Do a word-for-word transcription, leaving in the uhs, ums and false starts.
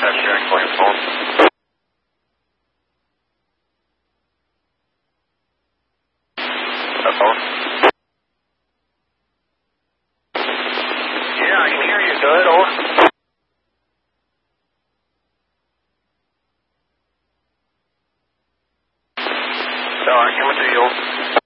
dispatch Jack Williams phone. That phone? Yeah, I can hear you good, over. Alright, coming to you.